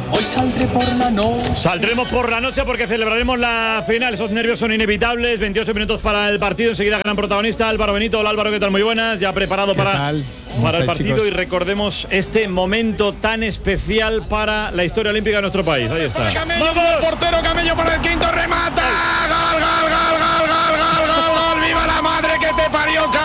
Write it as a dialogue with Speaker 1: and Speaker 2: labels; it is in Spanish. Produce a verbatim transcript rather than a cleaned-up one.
Speaker 1: Hoy saldré por la noche.
Speaker 2: Saldremos por la noche porque celebraremos la final. Esos nervios son inevitables. veintiocho minutos para el partido. Enseguida gran protagonista Álvaro Benito. Hola Álvaro, ¿qué tal? Muy buenas. Ya preparado para, para el partido, chicos? Y recordemos este momento tan especial para la historia olímpica de nuestro país. Ahí está.
Speaker 3: Camello, ¡vamos! Portero Camello para el quinto, remata. Gol, gol, gol, gol, gol, gol, gol, gol. Viva la madre que te parió,